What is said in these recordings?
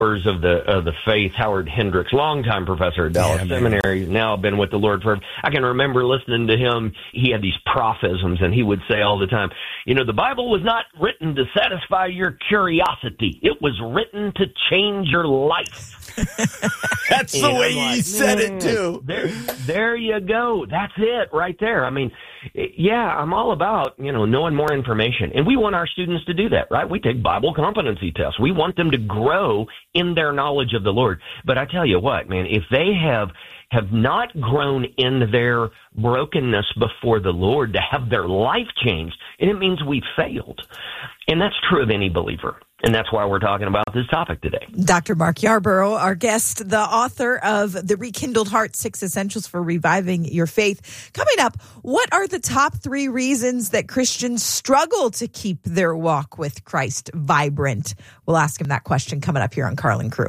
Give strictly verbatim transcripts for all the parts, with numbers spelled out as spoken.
of the of the faith, Howard Hendricks, longtime professor at Dallas yeah, Seminary, now been with the Lord for. I can remember listening to him. He had these prophisms, and he would say all the time, "You know, the Bible was not written to satisfy your curiosity; it was written to change your life." That's the way like, he said it too. There, there you go. That's it, right there. I mean, yeah, I'm all about you know knowing more information, and we want our students to do that, right? We take Bible competency tests. We want them to grow in their knowledge of the Lord. But I tell you what, man, if they have have not grown in their brokenness before the Lord to have their life changed, and it means we've failed. And that's true of any believer. And that's why we're talking about this topic today. Doctor Mark Yarborough, our guest, the author of The Rekindled Heart, Six Essentials for Reviving Your Faith. Coming up, what are the top three reasons that Christians struggle to keep their walk with Christ vibrant? We'll ask him that question coming up here on Carl and Crew.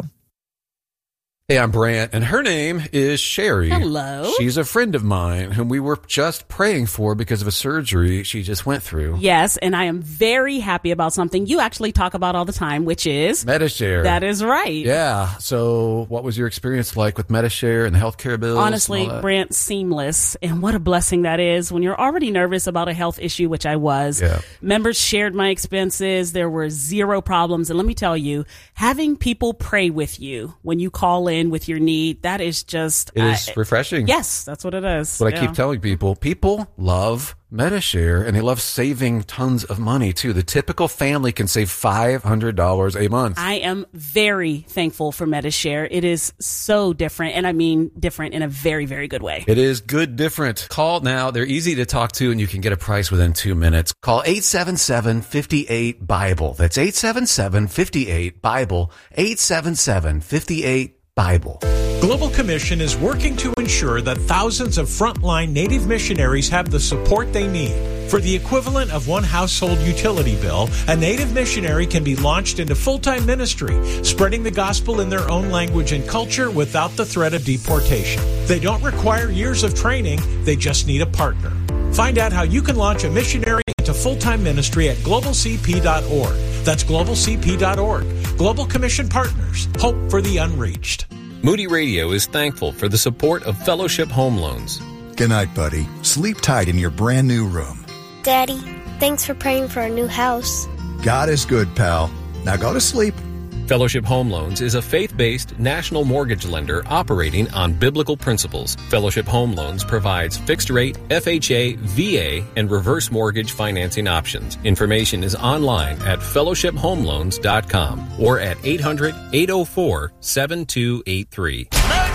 Hey, I'm Brant, and her name is Sherry. Hello. She's a friend of mine whom we were just praying for because of a surgery she just went through. Yes, and I am very happy about something you actually talk about all the time, which is Medi-Share. That is right. Yeah. So what was your experience like with Medi-Share and the healthcare bills? Honestly, Brant, seamless. And what a blessing that is when you're already nervous about a health issue, which I was. Yeah. Members shared my expenses. There were zero problems. And let me tell you, having people pray with you when you call in with your need, that is just it is uh, refreshing. Yes, that's what it is. That's what yeah. I keep telling people. People love Medi-Share, and they love saving tons of money too. The typical family can save five hundred dollars a month. I am very thankful for Medi-Share. It is so different, and I mean different in a very, very good way. It is good different. Call now. They're easy to talk to, and you can get a price within two minutes. Call eight seven seven, five eight, Bible. That's eight seven seven, five eight, Bible. eight seven seven, five eight, Bible. Global Commission is working to ensure that thousands of frontline Native missionaries have the support they need. For the equivalent of one household utility bill, a Native missionary can be launched into full-time ministry, spreading the gospel in their own language and culture without the threat of deportation. They don't require years of training, they just need a partner. Find out how you can launch a missionary into full-time ministry at global c p dot org. That's global c p dot org. Global Commission Partners. Hope for the unreached. Moody Radio is thankful for the support of Fellowship Home Loans. Good night, buddy. Sleep tight in your brand new room. Daddy, thanks for praying for our new house. God is good, pal. Now go to sleep. Fellowship Home Loans is a faith-based national mortgage lender operating on biblical principles. Fellowship Home Loans provides fixed-rate, F H A, V A, and reverse mortgage financing options. Information is online at fellowship home loans dot com or at eight hundred, eight oh four, seven two eight three.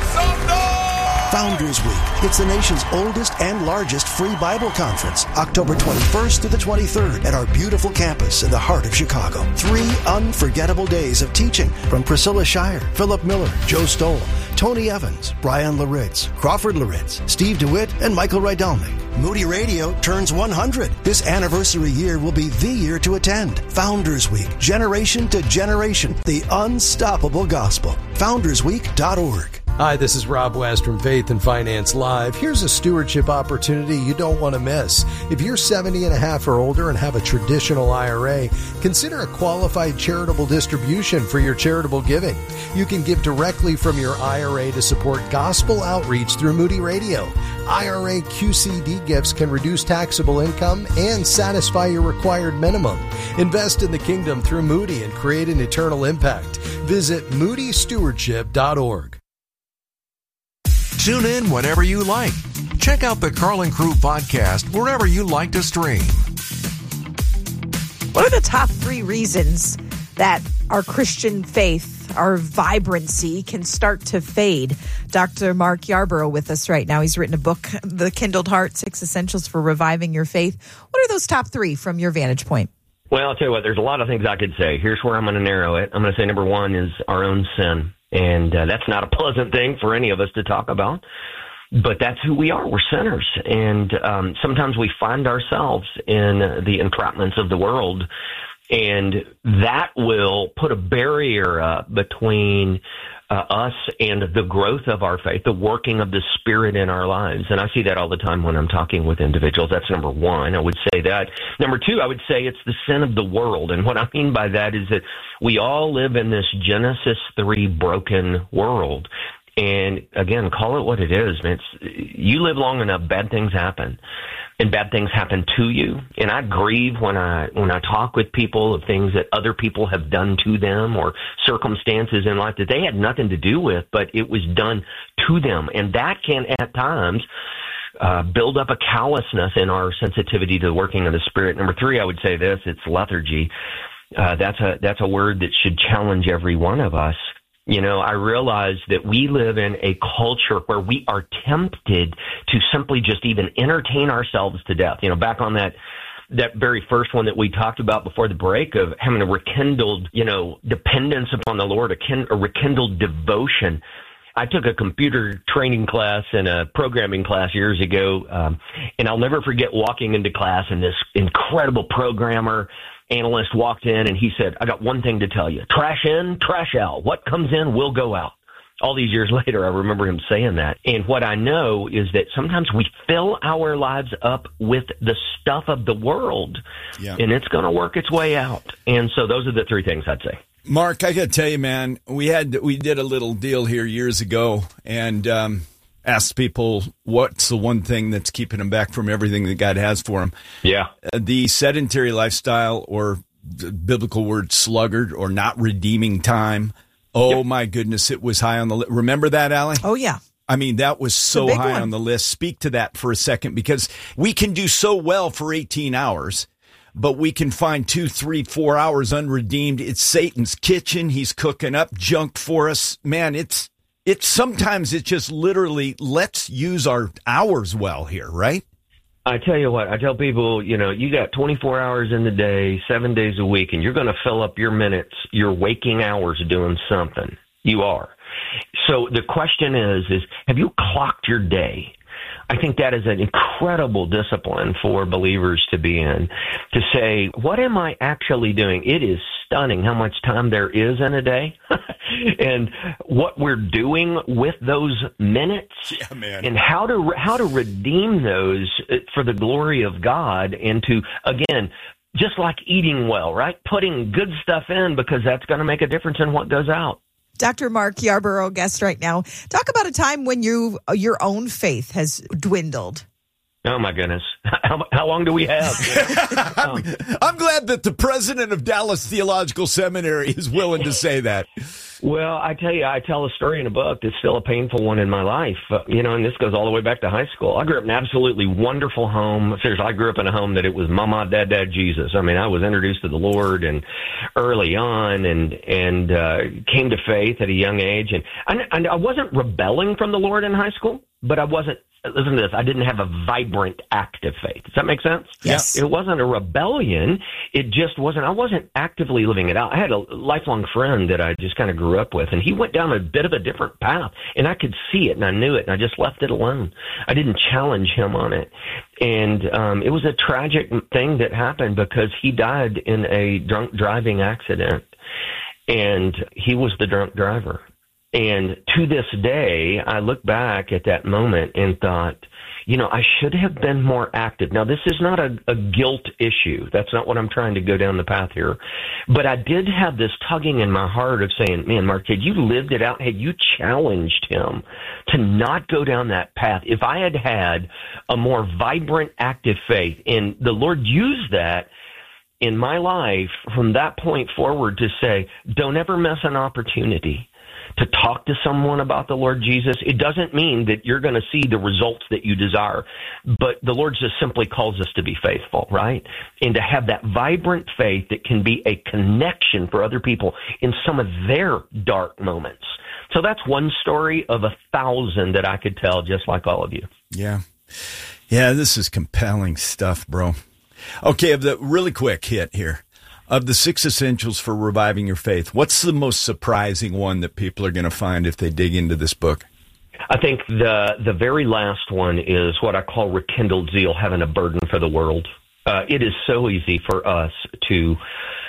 Founders Week. It's the nation's oldest and largest free Bible conference, October twenty-first to the twenty-third at our beautiful campus in the heart of Chicago. Three unforgettable days of teaching from Priscilla Shire, Philip Miller, Joe Stoll, Tony Evans, Brian Laritz, Crawford Laritz, Steve DeWitt, and Michael Rydalnik. Moody Radio turns one hundred. This anniversary year will be the year to attend. Founders Week, generation to generation, the unstoppable gospel. founders week dot org. Hi, this is Rob West from Faith and Finance Live. Here's a stewardship opportunity you don't want to miss. If you're seventy and a half or older and have a traditional I R A, consider a qualified charitable distribution for your charitable giving. You can give directly from your I R A to support gospel outreach through Moody Radio. I R A Q C D gifts can reduce taxable income and satisfy your required minimum. Invest in the kingdom through Moody and create an eternal impact. Visit moody stewardship dot org. Tune in whenever you like. Check out the Carl and Crew podcast wherever you like to stream. What are the top three reasons that our Christian faith, our vibrancy can start to fade? Doctor Mark Yarborough with us right now. He's written a book, The Kindled Heart, Six Essentials for Reviving Your Faith. What are those top three from your vantage point? Well, I'll tell you what, there's a lot of things I could say. Here's where I'm going to narrow it. I'm going to say number one is our own sin. And uh, that's not a pleasant thing for any of us to talk about, but that's who we are. We're sinners. And um, sometimes we find ourselves in the entrapments of the world And that will put a barrier up between uh, us and the growth of our faith, the working of the Spirit in our lives. And I see that all the time when I'm talking with individuals. That's number one. I would say that. Number two, I would say it's the sin of the world. And what I mean by that is that we all live in this Genesis three broken world. And again, call it what it is. Man. It's, you live long enough, bad things happen. And bad things happen to you. And I grieve when I when I talk with people of things that other people have done to them or circumstances in life that they had nothing to do with, but it was done to them. And that can at times uh, build up a callousness in our sensitivity to the working of the Spirit. Number three, I would say this, it's lethargy. Uh, that's a that's a word that should challenge every one of us. You know, I realize that we live in a culture where we are tempted to simply just even entertain ourselves to death. You know, back on that that very first one that we talked about before the break of having a rekindled, you know, dependence upon the Lord, a, kin- a rekindled devotion. I took a computer training class and a programming class years ago, um, and I'll never forget walking into class and this incredible programmer analyst walked in and he said, I got one thing to tell you. Trash in, trash out. What comes in will go out. All these years later, I remember him saying that. And what I know is that sometimes we fill our lives up with the stuff of the world, yeah. and it's going to work its way out. And so those are the three things I'd say. Mark, I got to tell you, man, we had we did a little deal here years ago and um, asked people what's the one thing that's keeping them back from everything that God has for them. Yeah. Uh, the sedentary lifestyle, or the biblical word sluggard, or not redeeming time. Oh, yep. My goodness, it was high on the list. Remember that, Allie? Oh, yeah. I mean, that was so high one. on the list. Speak to that for a second, because we can do so well for eighteen hours. But we can find two, three, four hours unredeemed. It's Satan's kitchen. He's cooking up junk for us. Man, it's it's sometimes it's just literally, let's use our hours well here, right? I tell you what, I tell people, you know, you got twenty-four hours in the day, seven days a week, and you're going to fill up your minutes, your waking hours doing something. You are. So the question is, is have you clocked your day? I think that is an incredible discipline for believers to be in, to say, what am I actually doing? It is stunning how much time there is in a day and what we're doing with those minutes, yeah, man. and how to how to redeem those for the glory of God, and to, again, just like eating well, right? Putting good stuff in, because that's going to make a difference in what goes out. Doctor Mark Yarborough, guest right now. Talk about a time when you your own faith has dwindled. Oh, my goodness. How, how long do we have? um, I'm glad that the president of Dallas Theological Seminary is willing to say that. Well, I tell you, I tell a story in a book that's still a painful one in my life. Uh, you know, and this goes all the way back to high school. I grew up in an absolutely wonderful home. Seriously, I grew up in a home that it was mama, dad, dad, Jesus. I mean, I was introduced to the Lord and early on, and and uh, came to faith at a young age. And I, I wasn't rebelling from the Lord in high school, but I wasn't. Listen to this. I didn't have a vibrant, active faith. Does that make sense? Yes. It wasn't a rebellion. It just wasn't. I wasn't actively living it out. I had a lifelong friend that I just kind of grew up with, and he went down a bit of a different path, and I could see it, and I knew it, and I just left it alone. I didn't challenge him on it. And um, it was a tragic thing that happened because he died in a drunk driving accident, and he was the drunk driver. And to this day, I look back at that moment and thought, you know, I should have been more active. Now, this is not a, a guilt issue. That's not what I'm trying to go down the path here. But I did have this tugging in my heart of saying, man, Mark, had you lived it out, had you challenged him to not go down that path, if I had had a more vibrant, active faith, and the Lord used that in my life from that point forward to say, don't ever miss an opportunity to talk to someone about the Lord Jesus. It doesn't mean that you're going to see the results that you desire, but the Lord just simply calls us to be faithful, right? And to have that vibrant faith that can be a connection for other people in some of their dark moments. So that's one story of a thousand that I could tell, just like all of you. Yeah. Yeah, this is compelling stuff, bro. Okay, the really quick hit here. Of the six essentials for reviving your faith, what's the most surprising one that people are going to find if they dig into this book? I think the the very last one is what I call rekindled zeal, having a burden for the world. Uh, it is so easy for us to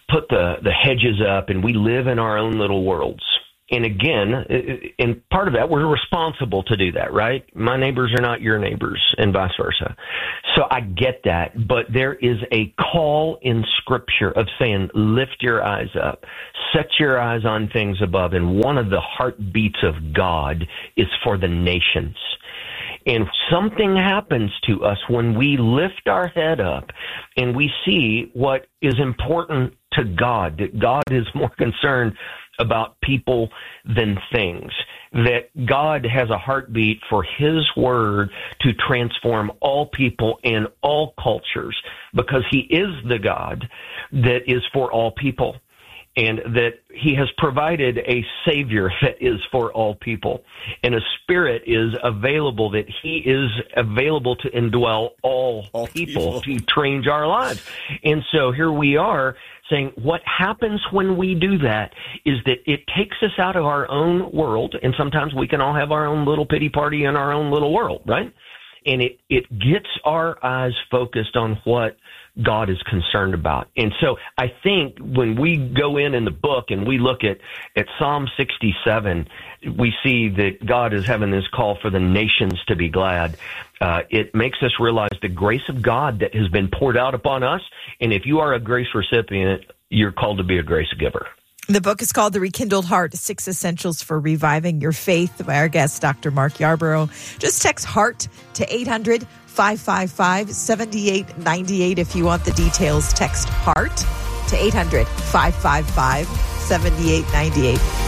put the, the hedges up and we live in our own little worlds. And again, and part of that, we're responsible to do that, right? My neighbors are not your neighbors and vice versa. So I get that, but there is a call in Scripture of saying, lift your eyes up, set your eyes on things above. And one of the heartbeats of God is for the nations. And something happens to us when we lift our head up and we see what is important to God, that God is more concerned about people than things, that God has a heartbeat for his word to transform all people and all cultures, because he is the God that is for all people, and that he has provided a Savior that is for all people, and a Spirit is available, that he is available to indwell all, all people, people to change our lives. And so here we are saying what happens when we do that is that it takes us out of our own world, and sometimes we can all have our own little pity party in our own little world, right? And it, it gets our eyes focused on what God is concerned about. And so I think when we go in in the book and we look at, at Psalm sixty-seven, we see that God is having this call for the nations to be glad. Uh, it makes us realize the grace of God that has been poured out upon us. And if you are a grace recipient, you're called to be a grace giver. The book is called The Rekindled Heart, Six Essentials for Reviving Your Faith, by our guest, Doctor Mark Yarbrough. Just text HEART to eight hundred, five five five, seven eight nine eight if you want the details. Text HEART to eight hundred, five five five, seven eight nine eight.